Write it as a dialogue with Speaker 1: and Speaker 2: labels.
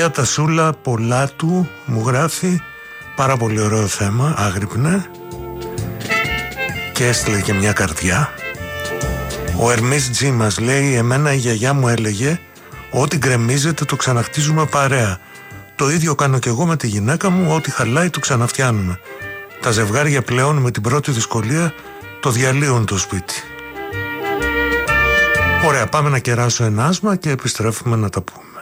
Speaker 1: κυρία Τασούλα Πολάτου μου γράφει πάρα πολύ ωραίο θέμα, άγρυπνε, και έστειλε και μια καρδιά. Ο Ερμής Τζι μας λέει: εμένα η γιαγιά μου έλεγε ό,τι γκρεμίζεται το ξαναχτίζουμε παρέα. Το ίδιο κάνω κι εγώ με τη γυναίκα μου, ό,τι χαλάει το ξαναφτιάνουμε. Τα ζευγάρια πλέον με την πρώτη δυσκολία το διαλύουν το σπίτι. Ωραία, πάμε να κεράσω ένα άσμα και επιστρέφουμε να τα πούμε.